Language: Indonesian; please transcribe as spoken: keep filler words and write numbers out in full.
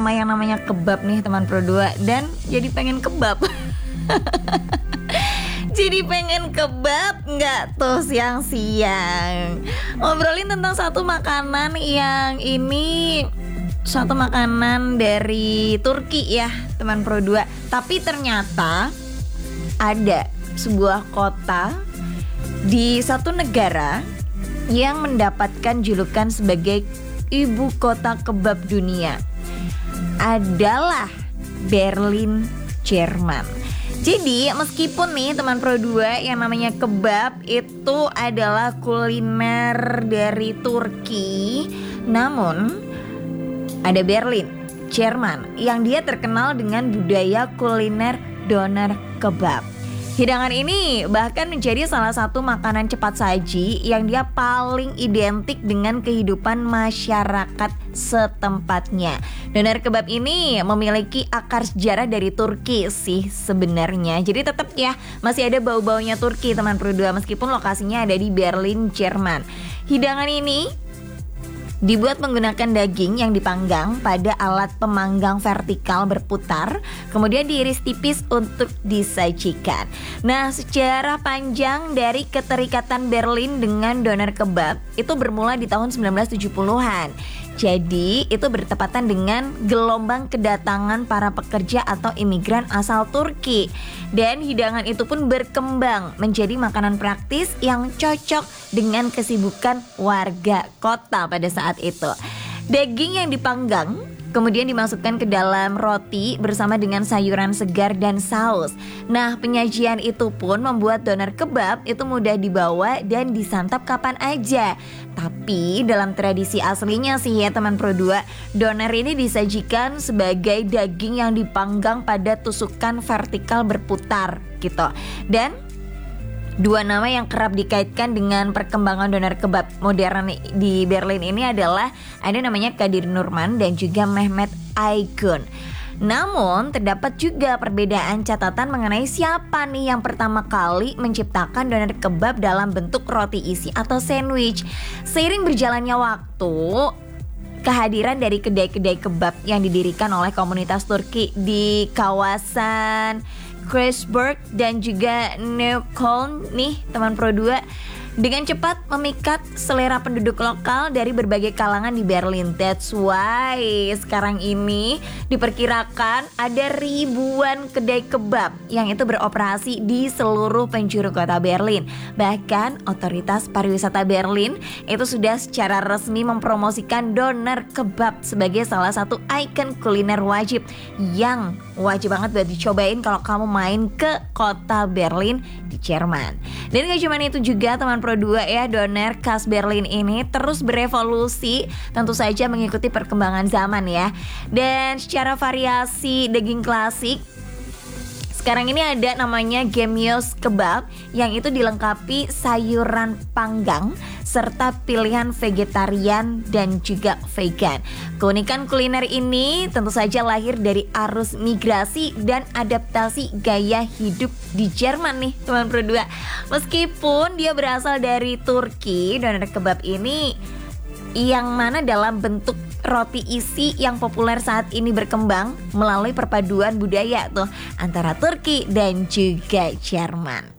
sama yang namanya kebab nih teman Pro dua, dan jadi pengen kebab. Jadi pengen kebab nggak tuh siang-siang. Ngobrolin tentang satu makanan yang ini suatu makanan dari Turki ya teman Pro dua. Tapi ternyata ada sebuah kota di satu negara yang mendapatkan julukan sebagai ibu kota kebab dunia, adalah Berlin, Jerman. Jadi meskipun nih teman Pro dua yang namanya kebab itu adalah kuliner dari Turki, namun ada Berlin, Jerman yang dia terkenal dengan budaya kuliner doner kebab. Hidangan ini bahkan menjadi salah satu makanan cepat saji yang dia paling identik dengan kehidupan masyarakat setempatnya. Doner kebab ini memiliki akar sejarah dari Turki sih sebenarnya. Jadi tetap ya masih ada bau-baunya Turki teman Pro dua meskipun lokasinya ada di Berlin, Jerman. Hidangan ini dibuat menggunakan daging yang dipanggang pada alat pemanggang vertikal berputar, kemudian diiris tipis untuk disajikan. Nah, sejarah panjang dari keterikatan Berlin dengan doner kebab itu bermula di tahun sembilan belas tujuh puluhan. Jadi itu bertepatan dengan gelombang kedatangan para pekerja atau imigran asal Turki. Dan hidangan itu pun berkembang menjadi makanan praktis yang cocok dengan kesibukan warga kota pada saat itu. Daging yang dipanggang kemudian dimasukkan ke dalam roti bersama dengan sayuran segar dan saus. Nah, penyajian itu pun membuat doner kebab itu mudah dibawa dan disantap kapan aja. Tapi dalam tradisi aslinya sih ya teman Pro dua, doner ini disajikan sebagai daging yang dipanggang pada tusukan vertikal berputar gitu. Dan dua nama yang kerap dikaitkan dengan perkembangan doner kebab modern di Berlin ini adalah ada namanya Kadir Nurman dan juga Mehmet Aygun. Namun terdapat juga perbedaan catatan mengenai siapa nih yang pertama kali menciptakan doner kebab dalam bentuk roti isi atau sandwich. Seiring berjalannya waktu, kehadiran dari kedai-kedai kebab yang didirikan oleh komunitas Turki di kawasan Kreuzberg dan juga Neukölln nih teman Pro dua dengan cepat memikat selera penduduk lokal dari berbagai kalangan di Berlin. That's why sekarang ini diperkirakan ada ribuan kedai kebab yang itu beroperasi di seluruh penjuru kota Berlin. Bahkan otoritas pariwisata Berlin itu sudah secara resmi mempromosikan doner kebab sebagai salah satu ikon kuliner wajib yang wajib banget buat dicobain kalau kamu main ke kota Berlin di Jerman. Dan gak cuma itu juga teman Pro dua ya, doner khas Berlin ini terus berevolusi tentu saja mengikuti perkembangan zaman ya. Dan secara variasi daging klasik, sekarang ini ada namanya gemios kebab yang itu dilengkapi sayuran panggang serta pilihan vegetarian dan juga vegan. Keunikan kuliner ini tentu saja lahir dari arus migrasi dan adaptasi gaya hidup di Jerman nih teman Pro dua. Meskipun dia berasal dari Turki, doner kebab ini yang mana dalam bentuk roti isi yang populer saat ini berkembang melalui perpaduan budaya tuh antara Turki dan juga Jerman.